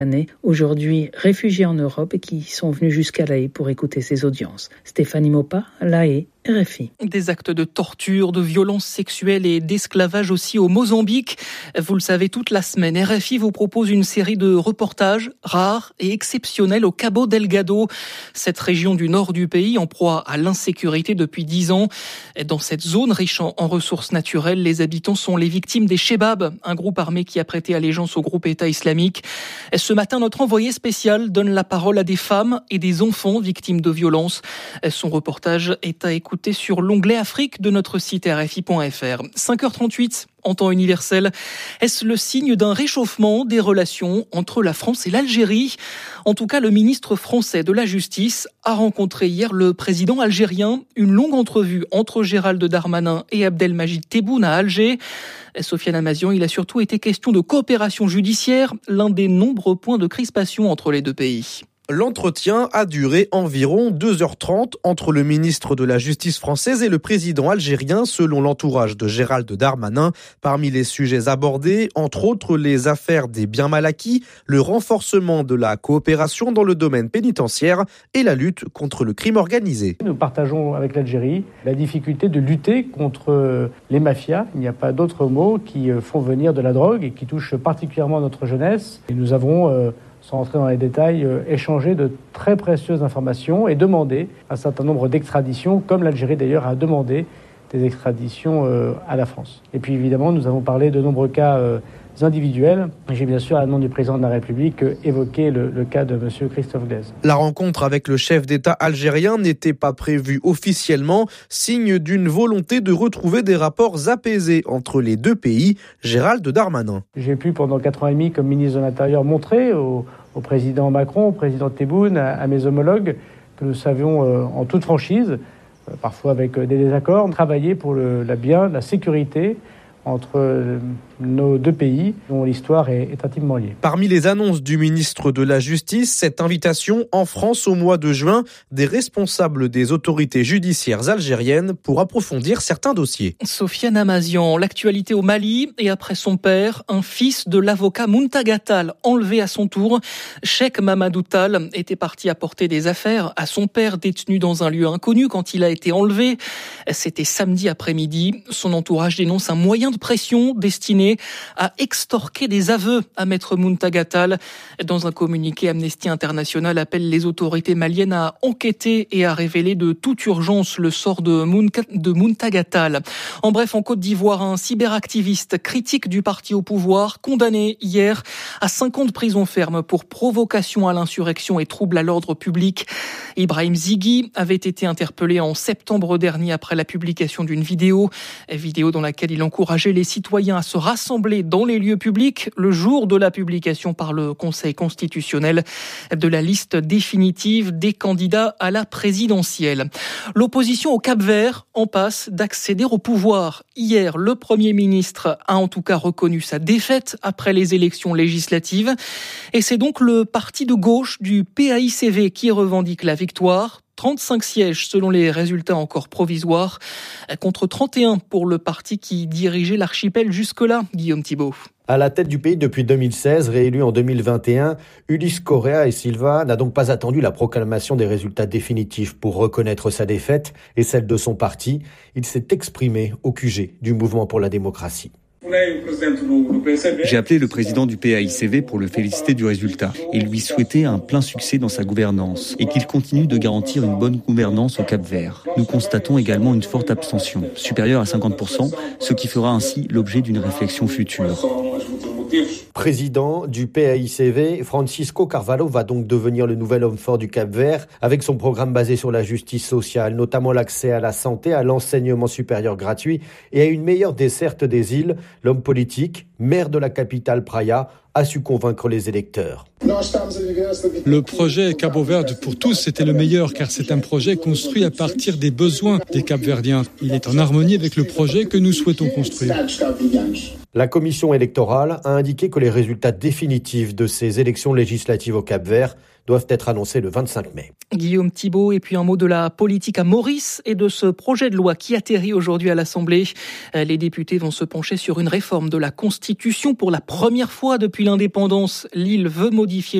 aujourd'hui réfugiés en Europe et qui sont venus jusqu'à La Haye pour écouter ces audiences. Stéphanie Mopa, La Haye, RFI. Des actes de torture, de violences sexuelles et d'esclavage aussi au Mozambique. Vous le savez, toute la semaine, RFI vous propose une série de reportages rares et exceptionnels au Cabo Delgado, cette région du nord du pays en proie à l'insécurité depuis 10 ans. Dans cette zone riche en ressources naturelles, les habitants sont les victimes des Chebab, un groupe armé qui a prêté allégeance au groupe État islamique. Ce matin, notre envoyé spécial donne la parole à des femmes et des enfants victimes de violences. Son reportage est à écouter sur l'onglet Afrique de notre site rfi.fr. 5h38 en temps universel. Est-ce le signe d'un réchauffement des relations entre la France et l'Algérie ? En tout cas, le ministre français de la Justice a rencontré hier le président algérien. Une longue entrevue entre Gérald Darmanin et Abdelmajid Tebboune à Alger. Sofiane Amazian, il a surtout été question de coopération judiciaire, l'un des nombreux points de crispation entre les deux pays. L'entretien a duré environ 2h30 entre le ministre de la Justice française et le président algérien, selon l'entourage de Gérald Darmanin. Parmi les sujets abordés, entre autres les affaires des biens mal acquis, le renforcement de la coopération dans le domaine pénitentiaire et la lutte contre le crime organisé. Nous partageons avec l'Algérie la difficulté de lutter contre les mafias. Il n'y a pas d'autres mots qui font venir de la drogue et qui touchent particulièrement notre jeunesse. Et nous avons sans rentrer dans les détails, échanger de très précieuses informations et demander un certain nombre d'extraditions, comme l'Algérie d'ailleurs a demandé des extraditions à la France. Et puis évidemment, nous avons parlé de nombreux cas individuels. J'ai bien sûr, à la demande du président de la République, évoqué le cas de M. Christophe Glaise. La rencontre avec le chef d'État algérien n'était pas prévue officiellement, signe d'une volonté de retrouver des rapports apaisés entre les deux pays. Gérald Darmanin. J'ai pu, pendant 4 ans et demi, comme ministre de l'Intérieur, montrer au président Macron, au président Tebboune, à mes homologues, que nous savions en toute franchise, parfois avec des désaccords, travailler pour la sécurité entre nos deux pays, dont l'histoire est intimement liée. Parmi les annonces du ministre de la Justice, cette invitation en France au mois de juin des responsables des autorités judiciaires algériennes pour approfondir certains dossiers. Sofiane Amazian, l'actualité au Mali et après son père, un fils de l'avocat Muntagha Tall, enlevé à son tour. Cheikh Mamadou Tall était parti apporter des affaires à son père détenu dans un lieu inconnu quand il a été enlevé. C'était samedi après-midi. Son entourage dénonce un moyen de pression destiné à extorquer des aveux à maître Muntagha Tall. Dans un communiqué, Amnesty International appelle les autorités maliennes à enquêter et à révéler de toute urgence le sort de Muntagha Tall. En bref, en Côte d'Ivoire, un cyberactiviste critique du parti au pouvoir, condamné hier à 5 ans de prison ferme pour provocation à l'insurrection et trouble à l'ordre public. Ibrahim Zighi avait été interpellé en septembre dernier après la publication d'une vidéo dans laquelle il encourageait les citoyens à se rassembler dans les lieux publics le jour de la publication par le Conseil constitutionnel de la liste définitive des candidats à la présidentielle. L'opposition au Cap-Vert en passe d'accéder au pouvoir. Hier, le Premier ministre a en tout cas reconnu sa défaite après les élections législatives. Et c'est donc le parti de gauche du PAICV qui revendique la victoire. 35 sièges selon les résultats encore provisoires, contre 31 pour le parti qui dirigeait l'archipel jusque-là, Guillaume Thibault. À la tête du pays depuis 2016, réélu en 2021, Ulysse Correa et Silva n'a donc pas attendu la proclamation des résultats définitifs pour reconnaître sa défaite et celle de son parti. Il s'est exprimé au QG du Mouvement pour la démocratie. J'ai appelé le président du PAICV pour le féliciter du résultat et lui souhaiter un plein succès dans sa gouvernance et qu'il continue de garantir une bonne gouvernance au Cap-Vert. Nous constatons également une forte abstention, supérieure à 50%, ce qui fera ainsi l'objet d'une réflexion future. Président du PAICV, Francisco Carvalho va donc devenir le nouvel homme fort du Cap-Vert avec son programme basé sur la justice sociale, notamment l'accès à la santé, à l'enseignement supérieur gratuit et à une meilleure desserte des îles. L'homme politique, maire de la capitale Praia, a su convaincre les électeurs. Le projet Cabo Verde pour tous, c'était le meilleur car c'est un projet construit à partir des besoins des Cap-Verdiens. Il est en harmonie avec le projet que nous souhaitons construire. La commission électorale a indiqué que les résultats définitifs de ces élections législatives au Cap-Vert doivent être annoncés le 25 mai. Guillaume Thibault, et puis un mot de la politique à Maurice et de ce projet de loi qui atterrit aujourd'hui à l'Assemblée. Les députés vont se pencher sur une réforme de la Constitution. Pour la première fois depuis l'indépendance, l'île veut modifier